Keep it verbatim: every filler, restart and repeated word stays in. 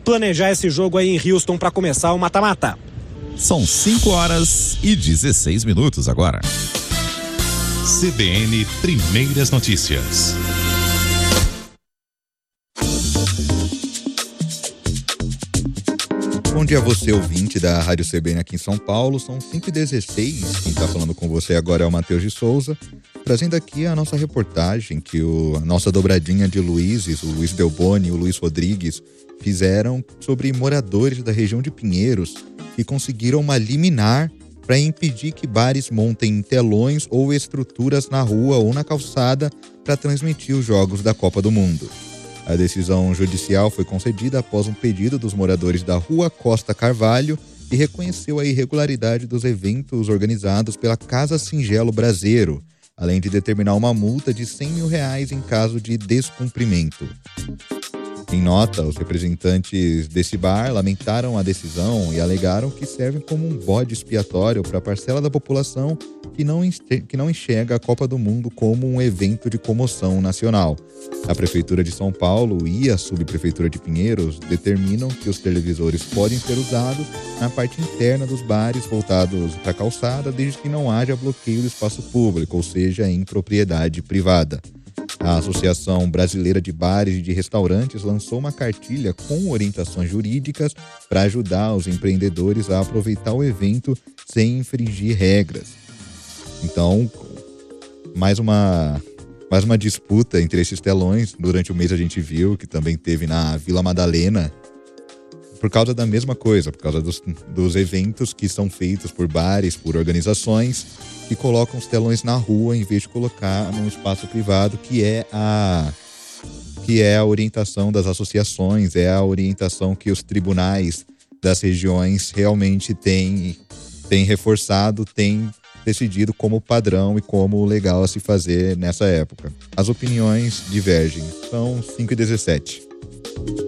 planejar esse jogo aí em Houston para começar o mata-mata. São cinco horas e dezesseis minutos agora. C B N Primeiras Notícias. Bom dia a você, ouvinte da Rádio C B N aqui em São Paulo. São cinco e dezesseis. Quem está falando com você agora é o Matheus de Souza, trazendo aqui a nossa reportagem que o, a nossa dobradinha de Luizes, o Luiz Delboni e o Luiz Rodrigues, fizeram sobre moradores da região de Pinheiros que conseguiram uma liminar para impedir que bares montem telões ou estruturas na rua ou na calçada para transmitir os jogos da Copa do Mundo. A decisão judicial foi concedida após um pedido dos moradores da Rua Costa Carvalho e reconheceu a irregularidade dos eventos organizados pela Casa Singelo Braseiro, além de determinar uma multa de cem mil reais em caso de descumprimento. Em nota, os representantes desse bar lamentaram a decisão e alegaram que serve como um bode expiatório para a parcela da população que não, que não enxerga a Copa do Mundo como um evento de comoção nacional. A Prefeitura de São Paulo e a Subprefeitura de Pinheiros determinam que os televisores podem ser usados na parte interna dos bares voltados para a calçada, desde que não haja bloqueio do espaço público, ou seja, em propriedade privada. A Associação Brasileira de Bares e de Restaurantes lançou uma cartilha com orientações jurídicas para ajudar os empreendedores a aproveitar o evento sem infringir regras. Então, mais uma, mais uma disputa entre esses telões. Durante o mês a gente viu que também teve na Vila Madalena, por causa da mesma coisa, por causa dos, dos eventos que são feitos por bares, por organizações que colocam os telões na rua em vez de colocar num espaço privado, que é a que é a orientação das associações, é a orientação que os tribunais das regiões realmente têm, têm reforçado, têm decidido como padrão e como legal a se fazer nessa época. As opiniões divergem. São cinco e dezessete.